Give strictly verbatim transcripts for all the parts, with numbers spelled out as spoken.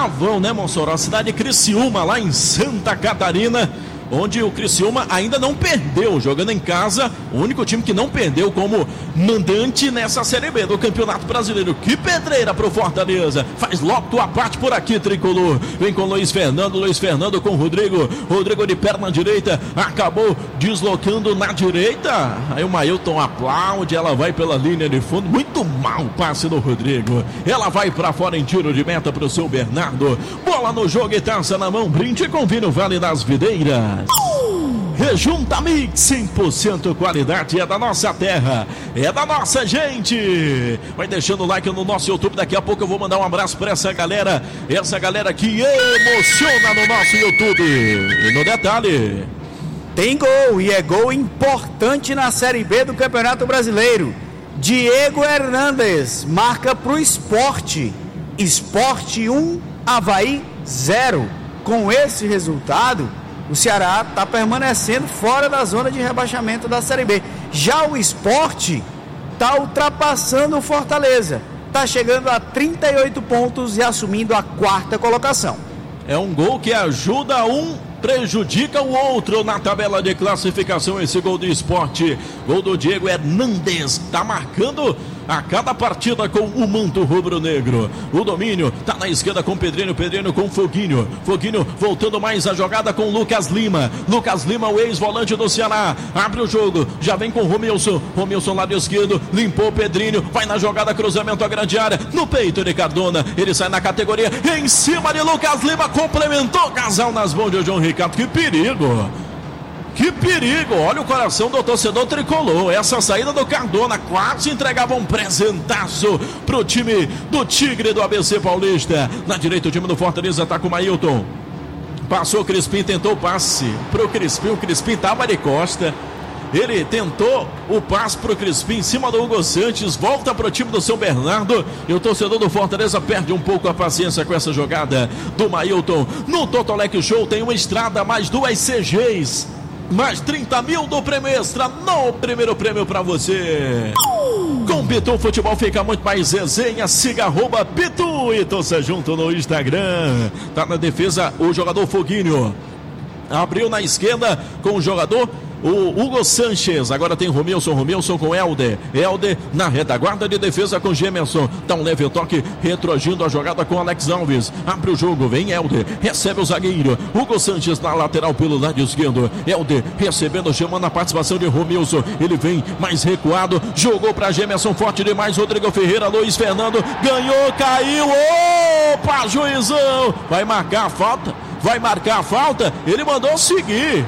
Pavão, né, Mossoró? A cidade de Criciúma, lá em Santa Catarina, onde o Criciúma ainda não perdeu, jogando em casa, o único time que não perdeu como mandante nessa Série B do Campeonato Brasileiro. Que pedreira pro Fortaleza, faz logo tua parte por aqui, Tricolor. Vem com Luiz Fernando, Luiz Fernando com Rodrigo, Rodrigo de perna direita, acabou deslocando na direita, aí o Mailton aplaude, ela vai pela linha de fundo, muito mal o passe do Rodrigo, ela vai pra fora em tiro de meta pro seu Bernardo, bola no jogo e taça na mão, brinde com vinho Vale das Videiras. Rejunta Mix, cem por cento qualidade, é da nossa terra, é da nossa gente. Vai deixando o like no nosso YouTube, daqui a pouco eu vou mandar um abraço pra essa galera, essa galera que emociona no nosso YouTube. E no detalhe, tem gol, e é gol importante na Série B do Campeonato Brasileiro. Diego Hernandes marca pro Sport, Sport um, Avaí zero. Com esse resultado, o Ceará está permanecendo fora da zona de rebaixamento da Série B. Já o Sport está ultrapassando o Fortaleza. Está chegando a trinta e oito pontos e assumindo a quarta colocação. É um gol que ajuda um, prejudica o outro na tabela de classificação. Esse gol do Sport, gol do Diego Hernandes, está marcando a cada partida com o manto rubro-negro. O domínio tá na esquerda com Pedrinho, Pedrinho com Foguinho, Foguinho voltando mais a jogada com Lucas Lima, Lucas Lima, o ex-volante do Ceará, abre o jogo, já vem com Romilson, Romilson lado esquerdo, limpou Pedrinho, vai na jogada, cruzamento à grande área, no peito de Cardona, ele sai na categoria, em cima de Lucas Lima, complementou, casal nas mãos de João Ricardo, que perigo! Que perigo, olha o coração do torcedor tricolor, essa saída do Cardona quase entregava um presentaço pro time do Tigre do A B C Paulista. Na direita o time do Fortaleza tá com o Mailton, passou o Crispim, tentou o passe pro Crispim, o Crispim tava de costa, ele tentou o passe pro Crispim em cima do Hugo Sanches, volta pro time do São Bernardo e o torcedor do Fortaleza perde um pouco a paciência com essa jogada do Mailton. No Totolec Show tem uma estrada, mais duas C Gs, mais trinta mil do prêmio extra no primeiro prêmio pra você. Com Pitu Futebol fica muito mais resenha. Siga arroba Pitu e torça junto no Instagram. Tá na defesa o jogador Foguinho, abriu na esquerda com o jogador o Hugo Sanches, agora tem Romilson, Romilson com Helder, Helder na retaguarda de defesa com Gemerson, dá um leve toque, retroagindo a jogada com Alex Alves, abre o jogo, vem Helder, recebe o zagueiro, Hugo Sanches na lateral pelo lado esquerdo, Helder recebendo, chamando a participação de Romilson, ele vem mais recuado, jogou pra Gemerson, forte demais, Rodrigo Ferreira, Luiz Fernando, ganhou, caiu, opa, juizão, vai marcar a falta, vai marcar a falta, ele mandou seguir.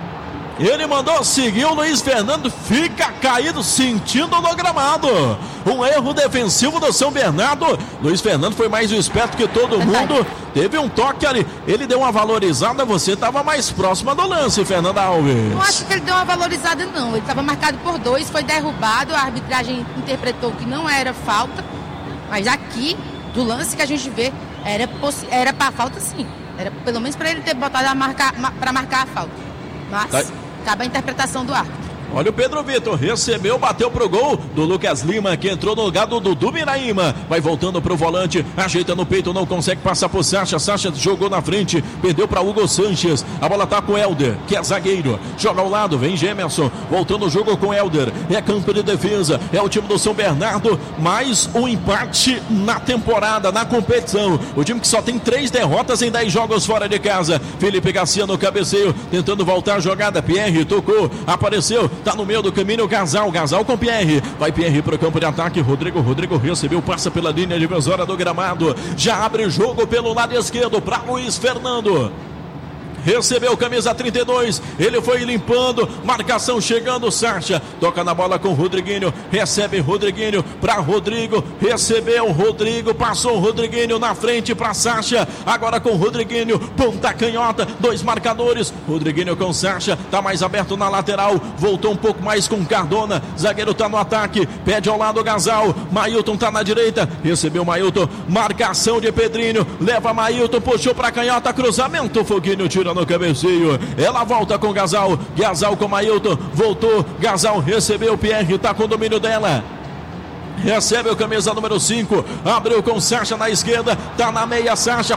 Ele mandou seguir, o Luiz Fernando fica caído, sentindo no gramado. Um erro defensivo do São Bernardo. Luiz Fernando foi mais esperto que todo mundo. Teve um toque ali, ele deu uma valorizada, você estava mais próxima do lance, Fernanda Alves. Não acho que ele deu uma valorizada não, ele estava marcado por dois, foi derrubado, a arbitragem interpretou que não era falta, mas aqui, do lance que a gente vê, era, possi- era para falta sim. Era pelo menos para ele ter botado a marcar, para marcar a falta. Mas tá. Cabe a interpretação do árbitro. Olha o Pedro Vitor, recebeu, bateu pro gol do Lucas Lima, que entrou no lugar do Dudu Miraíma, vai voltando pro volante, ajeita no peito, não consegue passar por Sacha, Sacha jogou na frente, perdeu para Hugo Sanches, a bola tá com o Helder, que é zagueiro, joga ao lado, vem Gemerson, voltando o jogo com o Helder, é campo de defesa, é o time do São Bernardo, mais um empate na temporada, na competição, o time que só tem três derrotas em dez jogos fora de casa, Felipe Garcia no cabeceio, tentando voltar a jogada, Pierre tocou, apareceu, tá no meio do caminho o Gasal, Gasal com Pierre, vai Pierre pro campo de ataque, Rodrigo, Rodrigo recebeu, passa pela linha divisória do gramado, já abre o jogo pelo lado esquerdo para Luiz Fernando. Recebeu camisa trinta e dois, ele foi limpando, marcação chegando, Sacha, toca na bola com o Rodriguinho, recebe Rodriguinho para Rodrigo, recebeu Rodrigo, passou o Rodriguinho na frente para Sacha, agora com o Rodriguinho, ponta canhota, dois marcadores, Rodriguinho com Sacha, tá mais aberto na lateral, voltou um pouco mais com Cardona, zagueiro tá no ataque, pede ao lado o Gasal, Mailton tá na direita, recebeu Mailton, marcação de Pedrinho, leva Mailton, puxou para canhota, cruzamento, Foguinho tira no cabeceio, ela volta com Gasal, Gasal com Mailton, voltou, Gasal recebeu, Pierre tá com o domínio dela, recebe o camisa número cinco, abriu com Sacha na esquerda, tá na meia Sacha,